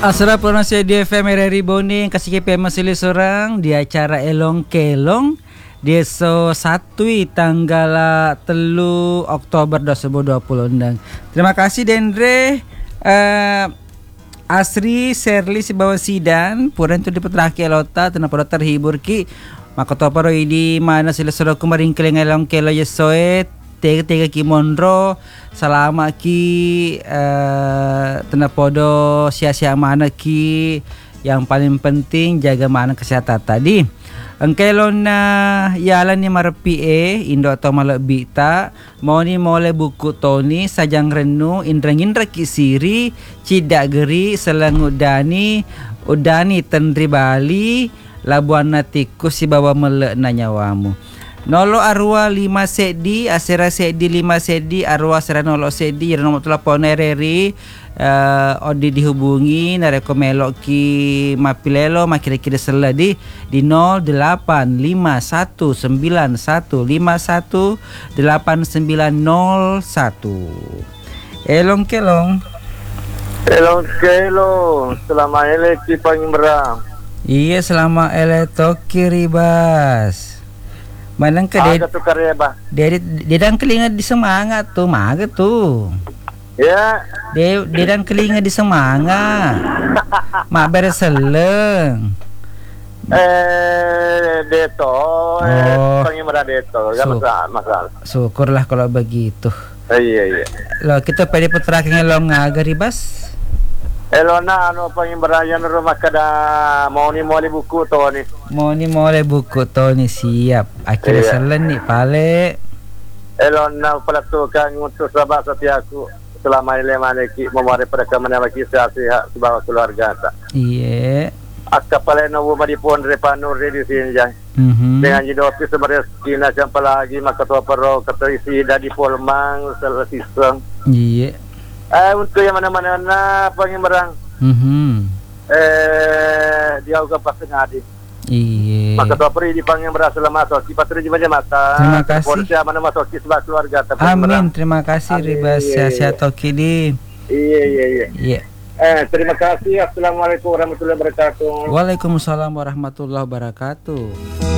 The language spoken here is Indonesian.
Asra pronuncia di FM RRI Boning kasih KPM masih seorang di acara Elong Kelong Deso 1 tanggal 3 Oktober 2020. Terima kasih Dendre Asri Serli si bawa sidan puran tu dipetraki elota tanpa terhibur ki maka toparo di mana sila sudah kemarin keling Elong Kelong yesoet tega ki monro selama ki tenapodo sia-sia mana ki yang paling penting jaga mana kesehatan tadi engkelon na yalan ni marpi indo atau malak bita mau ni mole buku toni sajang renu indra ki siri cidak geri selangudani udani tendri Bali labuan natikus si bawa melek na nyawamu Nolo arwa 5 sedi asera sedi 5 sedi arwa asera nolo sedi nomor telepon RRI odi dihubungi nareko melok ki mapilelo makira-kira seladi di 085191518901 Elong kelong selama ele ki pangimram iya selama ele toki ribas Manang ke dia tu karya bah. Dia dan kelinga di semangat tuh, maga tuh. Ya. Dia dan kelinga di semangat. Mak bereseleng. Deto. Pengimra deto. Gak masalah. Syukurlah kalau begitu. Iya. Lo kita pada putra kengelong ngagar ribas. Elona pengimra yang rumah kada mau ni buku to ni. Mau ni buku to ni siap. Akhirnya selen nih pale. Elona pelatukan untuk sahabat setiaku selama ini maneki memari pada kemana bagi sehat sebagai keluarga ta. Iya. Akka pale no di pon repanur di sini jang. Dengan jidopi sebenarnya kina sampai lagi maka tua perro keterisi dari polmang selesai. Iya. Untuk yang mana-mana pengimrang. Dia juga pasti ngadi. Iya. Maka tua peri dipanggil berhasil masuk. Kita terima mata. Terima kasih. Polisi mana masuk sebagai keluarga. Amin. Terima kasih Ribas sehat toki di. Iya. Terima kasih. Assalamualaikum warahmatullahi wabarakatuh. Waalaikumsalam warahmatullahi wabarakatuh.